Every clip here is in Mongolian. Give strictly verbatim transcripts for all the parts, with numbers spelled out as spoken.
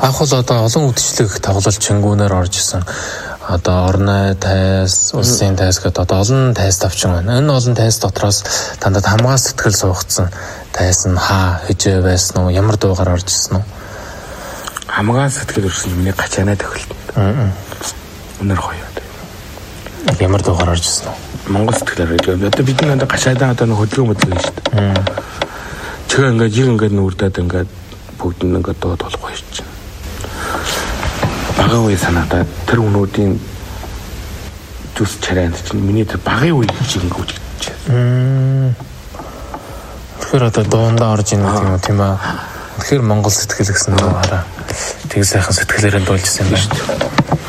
Анх бол одоо олон үдшилэг тоглолт чингүүнээр орж исэн. Одоо орны тайс, улсын тайс гэдэг одоо олон тайс тавчин байна. Энэ олон тайс дотроос дандаа хамгаа сэтгэл суугдсан тайс нь хаа хижээ байсан уу? Ямар дуугаар орж исэн үү? Хамгаа сэтгэл өрсөн миний гачаанаа тохилт. Аа. Өнөр хоёо. Ямар дуугаар орж исэн үү? Монгол сэтгэлээр одоо бидний надад гашаадаа одоо хөдөлгөөн хөдөлгөөн шүү дээ. Аа. Чиг ингээд жиг ингээд нүрдээд ингээд бүгд нь ингээд дуу толох байж чинь. Багын үе санаадаа тэр хүмүүдийн зүс чарайнд чинь миний тэр багын үе чиг ингээд үжигдэж байна. Тэгэхээр одоо дуундаа орж ийн гэдэг юм тийм аа. Тэгэхээр монгол сэтгэл гэсэн дуу хараа. Тэг сайхан сэтгэлээрээ дуулж ирсэн юм шүү дээ.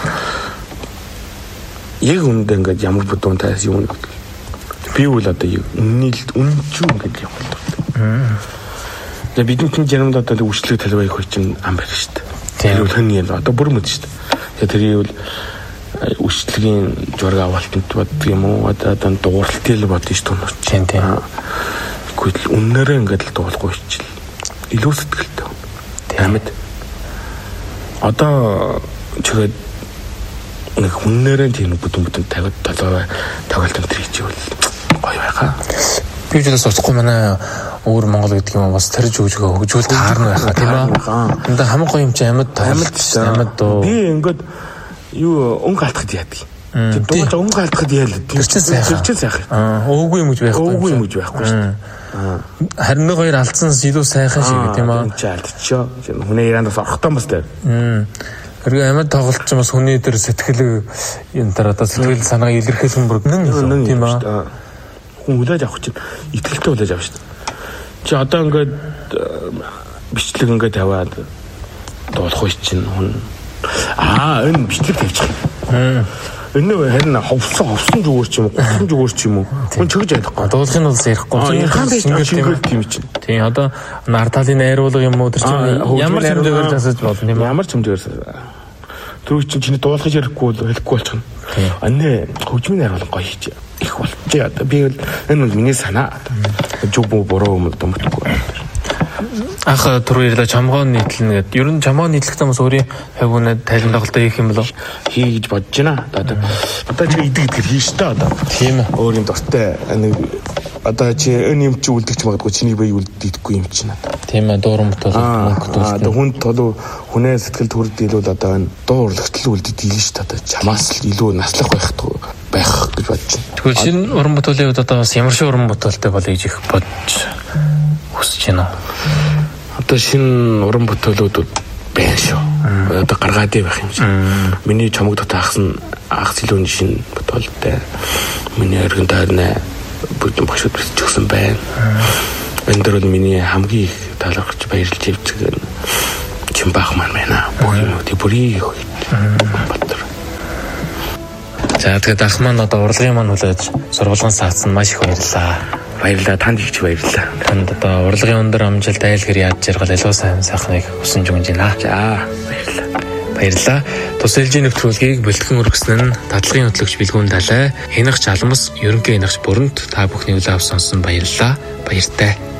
Яг үндэ ингээд ямар бүдүүн тайс юм бэ? Би үл одоо үнний үнчүү ингээд явуулдаг. Аа. Тэгээ бидний чинь жирэнд одоо үйлчлэг талбай их чинь ам барь шүү дээ. Тэр үл хань юм одоо бүр мэд шүү дээ. Тэгээ тэр үл үйлчлэгийн зураг авалтанд боддог юм уу? Одоо дууралтын л бодно шүү дээ. Тийм тийм. Гэхдээ үннээрээ ингээд л дуулахгүй хичээл. Илүү сэтгэлтэй. Тэмэд. Одоо чигээд нэг хүннэрэн тийм бүдүүн бүдүүн тавиад толгой тоглолтын тричүүл гоё байхаа. Би ч бас оцхгүй манай өөр Монгол гэдэг юм бас тарж өгжгөө хөгжүүл таарна байхаа тийм аа. Энд хамгийн гоё юм чи амьд амьд амьд дуу. Би ингээд юу өнгө алдахд яадаг. Тэр дууж өнгө алдахд яал. Тэр чинь сайхан. Тэр чинь сайхан. Аа өөгүй юм гэж байхгүй. Өөгүй юм гэж байхгүй шүү дээ. Аа. Харин нэг хоёр алдсанс илүү сайхан шиг тийм аа. Энд чи алдчихё. Хүнээ Ирандаас орохтой бас дээр. Мм. Хэрэг амьд тоглолт ч бас хүний дээр сэтгэл энэ дараа одоо сэтгэл санаа илэрхийлэн бүрдэн тийм аа. Хүн хүлээж авах чинь итгэлтэй хүлээж авах шүү дээ. Чи одоо ингээд бичлэг ингээд тавиад дуулах үе чинь хүн аа энэ бичлэг тавьчих. Энэ харин ховсон ховсон зүгээр ч юм уу, ховсон зүгээр ч юм уу. Хүн чигж ярихгүй. Дуулахын бол ярихгүй. Шингэл тийм чинь. Тийм одоо нарталын найруулга юм уу тэр чинь ямар хэмжээгээр засаж болно юм. Ямар хэмжээгээр түрүү чинь чиний дуулахж ярихгүй бол хэлэхгүй болчихно. Анаа хөгжмийн найруулга гоё хийж их болчих. Одоо би бол энэ бол миний санаа. Зүг буруу юм дэмтгэхгүй. Ах түрүү ярьлаа чамгоо нийтлэнэ гэдэг. Ер нь чамгоо нийтлэхдээ бас өөрийн хайгуунад тайлан тоглолтоо хийх юм болов? Хийж бодож байна. Одоо одоо чи идэг идэгэр хийж та одоо. Тийм ээ. Өөр юм дуртай. Нэг одоо чи энэ юм чи үлдэж магадгүй чиний бие үлдээдэггүй юм чинь. Тийм ээ дуурам бодвол мөнгө төлөх. Одоо хүн толуу хүнээ сэтгэл төрд дийлүүл одоо энэ дуу урлагтл үлдээдэг юм шүү дээ. Одоо чамаас л илүү наслах байх байх гэж бодож байна. Тэгвэл шинэ уран бүтээлийн үед одоо бас ямар шиг уран бүтээлтэй болъё гэж их бодож хүсэж байна. Одоо шинэ уран бүтээлүүд байна шүү. Одоо гаргаад байх юм чинь. Миний чамаг дотор ахсан ах зилүүний шинэ бүтээлтэй. Миний өргөн тойрны бүдэн багшууд бич өгсөн байна. Энэ дөр нь миний хамгийн их талархаж баярлж ивцэг Чимбах маань байна. Бүх юмуд бүрий баттар. За тэгээд ах маань одоо урлагийн маань хүлээж сургуулийн саацсан маш их баярлалаа. Баярлалаа танд их баярлалаа. Танд одоо урлагийн өндөр амжилт айлгэр яаж жаргал илүү сайн сайхныг хүсэж өгж байна. За баярлалаа. Баярлалаа. Тус ээлжийн нэвтрүүлгийг бэлтгэн өргөсөн нь дадлагын хөтлөгч Билгүүн Далай, Хянагч Алмас, ерөнхий хянагч Бүрэнт та бүхний үлээ авсан сонсон баярлалаа. Баяртай.